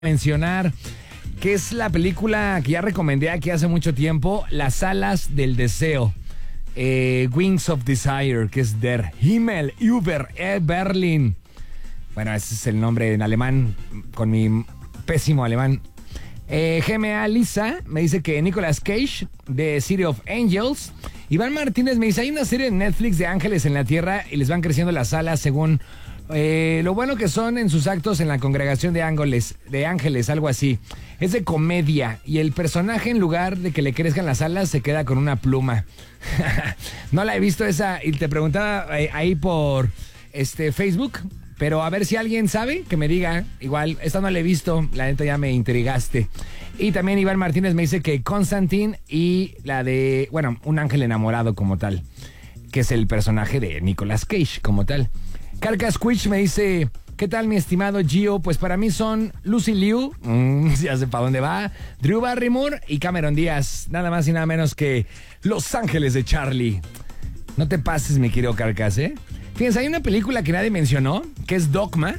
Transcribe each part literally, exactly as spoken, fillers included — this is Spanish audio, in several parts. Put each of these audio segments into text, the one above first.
mencionar, que es la película que ya recomendé aquí hace mucho tiempo, Las alas del deseo. Eh, Wings of Desire, que es Der Himmel über Berlin. Bueno, ese es el nombre en alemán, con mi pésimo alemán. Eh, G M A Lisa me dice que Nicolas Cage, de City of Angels. Iván Martínez me dice, hay una serie en Netflix de ángeles en la tierra y les van creciendo las alas según eh, lo bueno que son en sus actos en la congregación de ángeles, de ángeles, algo así. Es de comedia y el personaje, en lugar de que le crezcan las alas, se queda con una pluma. No la he visto esa y te preguntaba eh, ahí por este Facebook. Pero a ver si alguien sabe, que me diga. Igual, esta no la he visto, la neta ya me intrigaste. Y también Iván Martínez me dice que Constantine y la de, bueno, Un ángel enamorado como tal, que es el personaje de Nicolas Cage como tal. Carcas Quich me dice, ¿qué tal mi estimado Gio? Pues para mí son Lucy Liu, mmm, ya sé para dónde va, Drew Barrymore y Cameron Díaz. Nada más y nada menos que Los Ángeles de Charlie. No te pases, mi querido Carcas, ¿eh? Fíjense, hay una película que nadie mencionó, que es Dogma,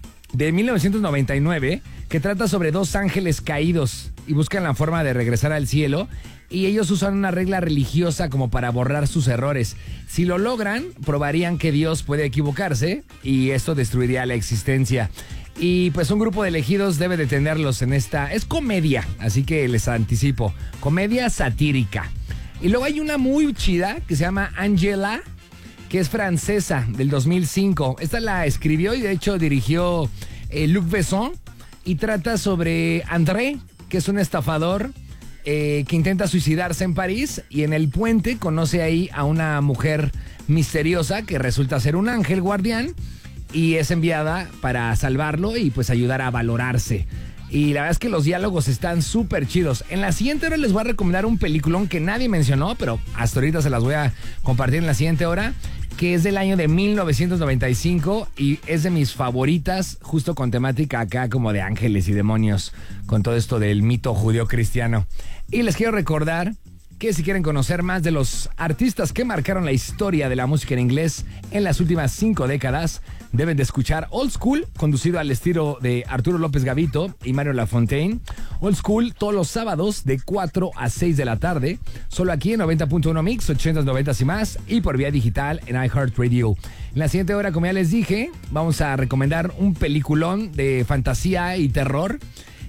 de mil novecientos noventa y nueve, que trata sobre dos ángeles caídos y buscan la forma de regresar al cielo, y ellos usan una regla religiosa como para borrar sus errores. Si lo logran, probarían que Dios puede equivocarse y esto destruiría la existencia. Y pues un grupo de elegidos debe detenerlos en esta... Es comedia, así que les anticipo, comedia satírica. Y luego hay una muy chida que se llama Angela, que es francesa, del dos mil cinco. Esta la escribió y de hecho dirigió eh, Luc Besson, y trata sobre André, que es un estafador eh, que intenta suicidarse en París, y en el puente conoce ahí a una mujer misteriosa que resulta ser un ángel guardián y es enviada para salvarlo y pues ayudar a valorarse. Y la verdad es que los diálogos están súper chidos. En la siguiente hora les voy a recomendar un peliculón que nadie mencionó, pero hasta ahorita se las voy a compartir en la siguiente hora, que es del año de mil novecientos noventa y cinco y es de mis favoritas, justo con temática acá como de ángeles y demonios, con todo esto del mito judío-cristiano. Y les quiero recordar que si quieren conocer más de los artistas que marcaron la historia de la música en inglés en las últimas cinco décadas, deben de escuchar Old School, conducido al estilo de Arturo López Gavito y Mario Lafontaine. Old School todos los sábados de cuatro a seis de la tarde, solo aquí en noventa punto uno Mix, ochentas, noventas y más, y por vía digital en iHeartRadio. En la siguiente hora, como ya les dije, vamos a recomendar un peliculón de fantasía y terror.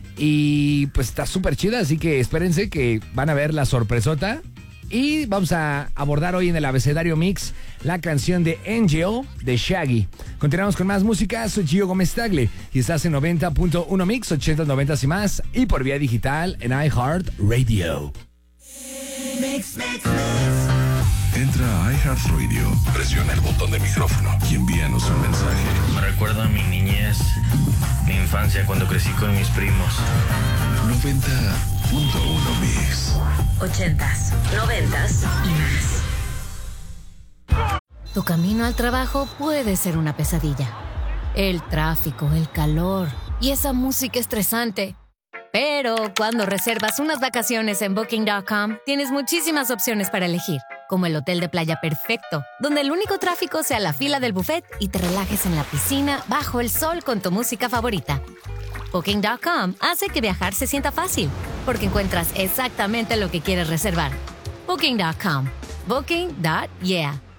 Y pues está súper chida, así que espérense que van a ver la sorpresota. Y vamos a abordar hoy en el Abecedario Mix la canción de Angel de Shaggy. Continuamos con más música, soy Gio Gómez Tagle y estás en noventa punto uno Mix, ochenta, noventa y más, y por vía digital en iHeartRadio. Mix, mix, mix. Entra a iHeartRadio, presiona el botón de micrófono y envíanos un mensaje. Me recuerda a mi niñez, mi infancia cuando crecí con mis primos. noventa punto uno Mix. Ochentas, noventas y más. Tu camino al trabajo puede ser una pesadilla. El tráfico, el calor y esa música estresante. Pero cuando reservas unas vacaciones en Booking punto com, tienes muchísimas opciones para elegir, como el hotel de playa perfecto, donde el único tráfico sea la fila del buffet y te relajes en la piscina bajo el sol con tu música favorita. Booking punto com hace que viajar se sienta fácil, porque encuentras exactamente lo que quieres reservar. Booking punto com. Booking. Yeah.